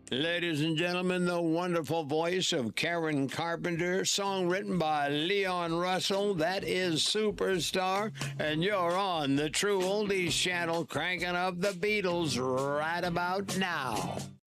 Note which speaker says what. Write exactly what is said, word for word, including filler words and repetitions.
Speaker 1: Ladies and gentlemen, the wonderful voice of Karen Carpenter, song written by Leon Russell. That is Superstar, and you're on the True Oldies channel, cranking up the Beatles right about now.